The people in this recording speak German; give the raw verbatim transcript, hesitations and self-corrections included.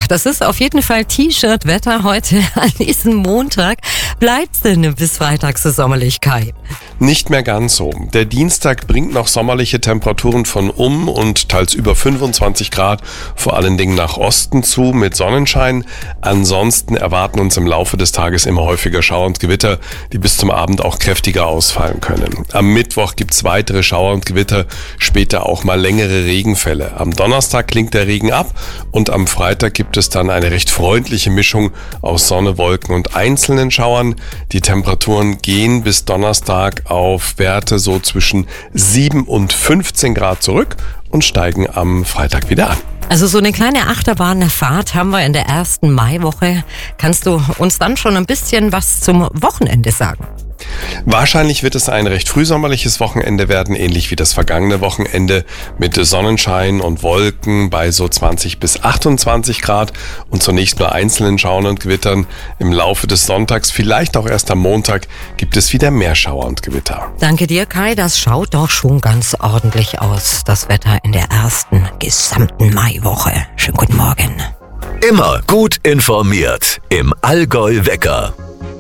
das ist auf jeden Fall T-Shirt-Wetter heute an diesem Montag. Bleibt's denn bis Freitag so sommerlich, Kai? Nicht mehr ganz so. Der Dienstag bringt noch sommerliche Temperaturen von um und teils über fünfundzwanzig Grad, vor allen Dingen nach Osten zu mit Sonnenschein. Ansonsten erwarten uns im Laufe des Tages immer häufiger Schauer und Gewitter, die bis zum Abend auch kräftiger ausfallen können. Am Mittwoch gibt's weitere Schauer und Gewitter, später auch mal längere Regenfälle. Am Donnerstag klingt der Regen ab und am Freitag gibt es dann eine recht freundliche Mischung aus Sonne, Wolken und einzelnen Schauern. Die Temperaturen gehen bis Donnerstag auf Werte so zwischen sieben und fünfzehn Grad zurück und steigen am Freitag wieder an. Also so eine kleine Achterbahnfahrt haben wir in der ersten Maiwoche. Kannst du uns dann schon ein bisschen was zum Wochenende sagen? Wahrscheinlich wird es ein recht frühsommerliches Wochenende werden, ähnlich wie das vergangene Wochenende mit Sonnenschein und Wolken bei so zwanzig bis achtundzwanzig Grad und zunächst nur einzelnen Schauern und Gewittern. Im Laufe des Sonntags, vielleicht auch erst am Montag, gibt es wieder mehr Schauer und Gewitter. Danke dir, Kai. Das schaut doch schon ganz ordentlich aus, das Wetter in der ersten gesamten Maiwoche. Schönen guten Morgen. Immer gut informiert im Allgäu Wecker.